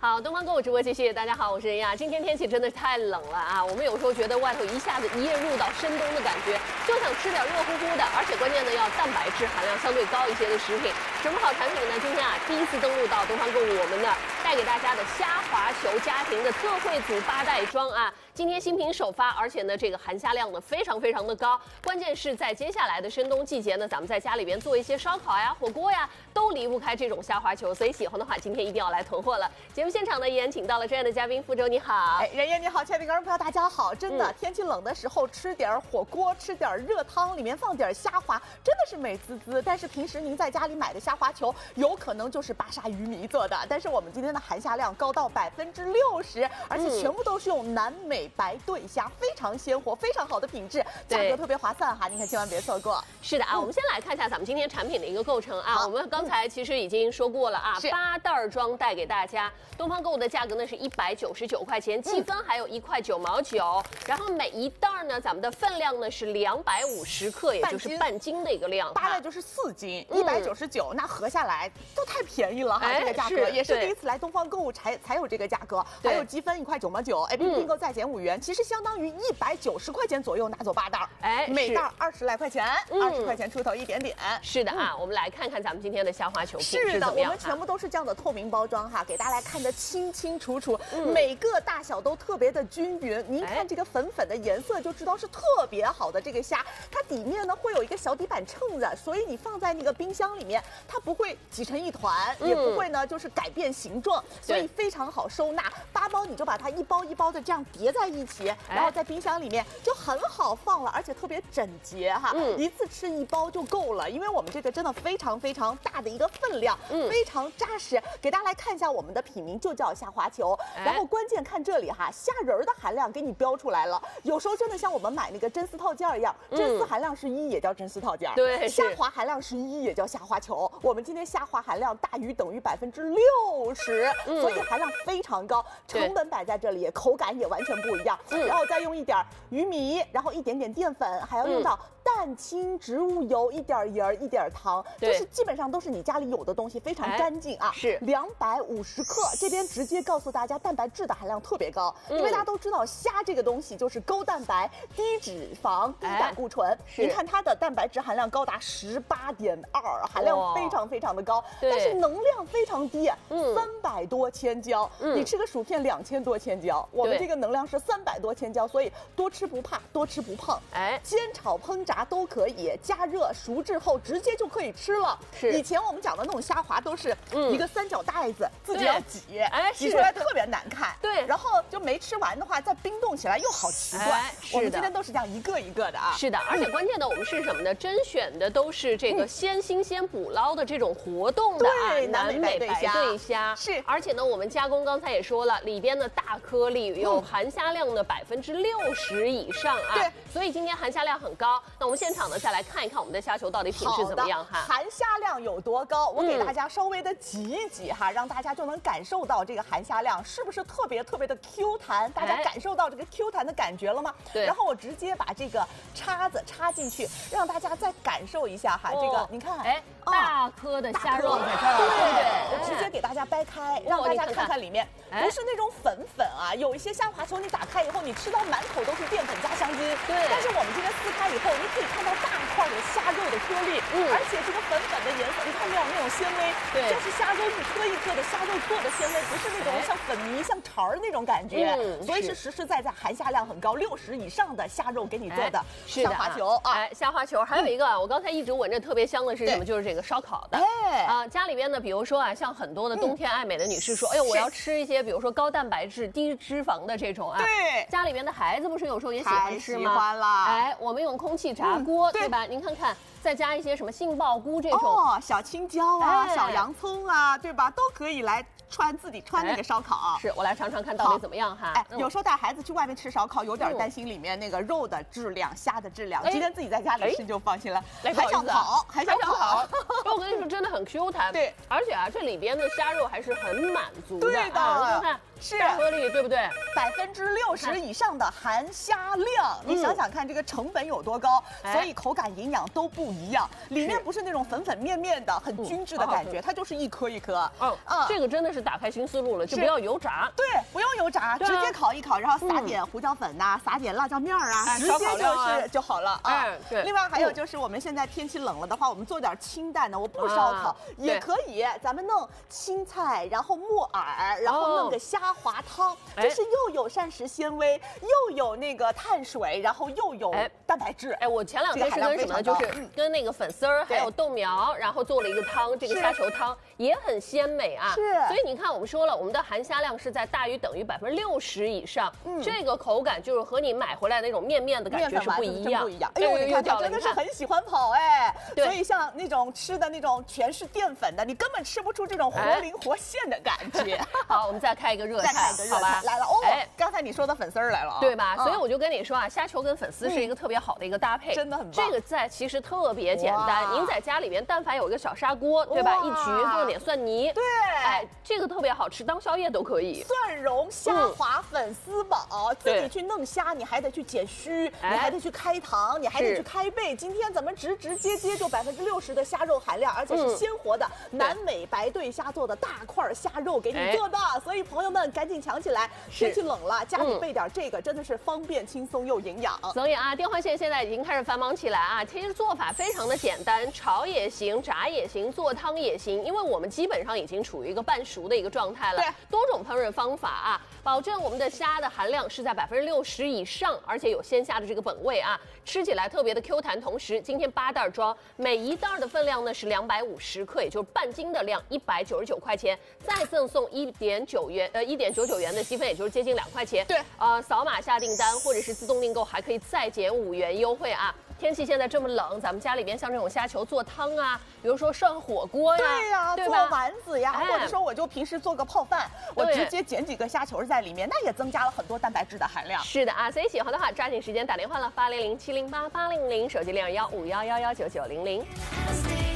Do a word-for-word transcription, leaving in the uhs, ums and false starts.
好，东方购物直播继续。大家好，我是任亚。今天天气真的太冷了啊！我们有时候觉得外头一下子一夜入到深冬的感觉，就想吃点热乎乎的，而且关键呢要蛋白质含量相对高一些的食品。什么好产品呢？今天啊第一次登陆到东方购物，我们呢带给大家的虾滑球家庭的特惠组八袋装啊，今天新品首发，而且呢这个含虾量呢非常非常的高。关键是在接下来的深冬季节呢，咱们在家里边做一些烧烤呀、火锅呀，都离不开这种虾滑球，所以喜欢的话，今天一定要来囤货了。节目现场呢，依然请到了专业的嘉宾，福州你好， 哎，任燕你好，亲爱的观众朋友大家好，真的、嗯、天气冷的时候吃点火锅，吃点热汤，里面放点虾滑，真的是美滋滋。但是平时您在家里买的虾滑球，有可能就是巴沙鱼糜做的，但是我们今天的含虾量高到百分之六十，而且全部都是用南美白对虾，非常鲜活，非常好的品质，价格特别划算哈，您可千万别错过。 是的啊，嗯、我们先来看一下咱们今天产品的一个构成啊，我们刚才其实已经说过了啊，八袋装带给大家，东方购物的价格呢是一百九十九块钱，积分还有一块九毛九，然后每一袋呢，咱们的分量呢是两百五十克，也就是半斤的一个量， 八袋就是四斤，一百九十九，那合下来都太便宜了哈，这个价格也是第一次来东方购物才才有这个价格，还有积分一块九毛九 ，A P P 订购再减五元，其实相当于一百九十块钱左右拿走八袋，哎，每袋二十来块钱，二十块钱出头一点点。 是的啊，我们来看看咱们今天的虾滑球品是的，我们全部都是这样的透明包装哈，给大家来看得清清楚楚，每个大小都特别的均匀。您看这个粉粉的颜色就知道是特别好的这个虾，它底面呢会有一个小底板撑着，所以你放在那个冰箱里面，它不会挤成一团，也不会呢就是改变形状，所以非常好收纳。八包你就把它一包一包的这样叠在一起，然后在冰箱里面就很好放了，而且特别整洁哈，一次吃一包就够了，因为我们这个真的非常非常大的一个分量，非常扎实。给大家来看一下我们的品名就叫虾滑球，然后关键看这里哈，虾仁儿的含量给你标出来了。有时候真的像我们买那个真丝套件一样，真丝含量是一也叫真丝套件，对，虾滑含量是一也叫虾滑球。我们今天虾滑含量大于等于百分之六十，所以含量非常高，成本摆在这里，口感也完全不一样。然后再用一点鱼糜，然后一点点淀粉，还要用到蛋清、植物油，一点盐，一点糖，就是基本上都是你家里有的东西，非常干净啊。是两百五十克，这边直接告诉大家蛋白质的含量特别高，因为大家都知道虾这个东西就是高蛋白、低脂肪、低胆固醇。您看它的蛋白质含量高达十八点二，含量非常非常的高，但是能量非常低，三百多千焦。你吃个薯片两千多千焦，我们这个能量是三百多千焦，所以多吃不怕，多吃不胖。哎，煎炒烹炸都可以，加热熟制后直接就可以吃了。是以前我们讲的那种虾滑都是一个三角袋子，自己要挤，哎，挤出来特别难看。对，然后就没吃完的话，再冰冻起来又好奇怪。我们今天都是这样一个一个的啊。 是的，而且关键的我们是什么呢？甄选的都是这个鲜新鲜捕捞的这种活动的啊，南美白对虾。是，而且呢，我们加工刚才也说了，里边的大颗粒有含虾量的百分之六十以上啊。对，所以今天含虾量很高。那我们现场呢，再来看一看我们的虾球到底品质怎么样哈？ 含虾量有多高？我给大家稍微的挤一挤哈，让大家就能感受到这个含虾量是不是特别特别的 Q 弹？大家感受到这个 Q 弹的感觉了吗？对。然后我直接把这个叉子插进去，让大家再感受一下哈。这个你看，哎， 大颗的虾肉在这儿。 对，我直接给大家掰开，让大家看看里面，不是那种粉粉啊。有一些虾滑球你打开以后，你吃到满口都是淀粉加香精。对。但是我们今天撕开以后，你可以看到大块的虾肉的颗粒，嗯，而且这个粉粉的颜色，你看没有那种纤维？对，就是虾肉一颗一颗的虾肉做的纤维，不是那种像粉泥、像肠儿那种感觉，嗯，所以是实实在在含虾量很高，六十以上的虾肉给你做的虾滑球啊。 哎，虾滑球还有一个啊，我刚才一直闻着特别香的是什么？就是这个烧烤的。哎，啊，家里边呢，比如说啊，像很多的冬天爱美的女士说，哎呦，我要吃一些比如说高蛋白质、低脂肪的这种啊。对，家里边的孩子不是有时候也喜欢吃吗？ 喜欢啦。 哎，我们用空气炸锅，对吧？您看看。再加一些什么杏鲍菇这种，哦， 小青椒啊，小洋葱啊，对吧？都可以来穿自己穿那个烧烤啊。 是我来尝尝看到底怎么样哈。 哎，有时候带孩子去外面吃烧烤，有点担心里面那个肉的质量、虾的质量。今天自己在家里吃就放心了。还想跑，还想跑。 我跟你说，真的很 Q 弹。对，而且啊，这里边的虾肉还是很满足的。 对的， 你看看。 是大颗粒，对不对？ 百分之六十以上的含虾量，你想想看，这个成本有多高，所以口感、营养都不一样。里面不是那种粉粉面面的、很均质的感觉，它就是一颗一颗。 嗯啊，这个真的是打开新思路了，就不要油炸。 对，不用油炸，直接烤一烤，然后撒点胡椒粉呐，撒点辣椒面啊，直接就是就好了啊。对。另外还有就是我们现在天气冷了的话，我们做点清淡的，我不烧烤也可以，咱们弄青菜，然后木耳，然后弄个虾滑汤，就是又有膳食纤维，又有那个碳水，然后又有蛋白质。 哎，我前两天是跟什么，就是跟那个粉丝儿还有豆苗，然后做了一个汤，这个虾球汤也很鲜美啊。 是。 所以你看，我们说了，我们的含虾量是在大于等于百分之六十以上，这个口感就是和你买回来那种面面的感觉是不一样。 不一样。哎呦，你看他真的是很喜欢跑哎。 对。 所以像那种吃的那种全是淀粉的，你根本吃不出这种活灵活现的感觉。 好，我们再开一个热菜， 再开一个热菜来了哦。哎，刚才你说的粉丝儿来了， 对吧？所以我就跟你说啊，虾球跟粉丝是一个特别好的一个搭配， 真的很棒。 这个菜其实特别简单，您在家里边但凡有一个小砂锅，对吧？一焗做点蒜泥， 对， 哎，这个特别好吃，当宵夜都可以。 蒜蓉虾滑粉丝煲，自己去弄虾，你还得去剪须，你还得去开膛，你还得去开背。今天咱们直直接接就百分之六十的虾肉含量，而且是鲜活的南美白对虾做的大块虾肉给你做的，所以朋友们赶紧抢起来！天气冷了，家里备点这个真的是方便、轻松又营养。 所以啊，电话线现在已经开始繁忙起来啊。其实做法非常的简单，炒也行，炸也行，做汤也行，因为我们基本上已经处于一个半熟的一个状态了。对，多种烹饪方法啊，保证我们的虾的含量是在百分之六十以上，而且有鲜虾的这个本味啊，吃起来特别的 Q 弹。同时，今天八袋装，每一袋的分量呢是两百五十克，也就是半斤的量，一百九十九块钱，再赠送一点九元呃一点九九元的积分，也就是接近两块钱。对，呃，扫码下订单或者是自动订购，还可以再减五元优惠啊。天气现在这么冷，咱们家里边像这种虾球做汤啊，比如说涮火锅呀， 对呀， 对做丸子呀，或者说我就平时做个泡饭，我直接捡几个虾球在里面，那也增加了很多蛋白质的含量。 是的啊，所以喜欢的话抓紧时间打电话了，八零零七零八八零零，手机零二幺五幺幺幺九九零零。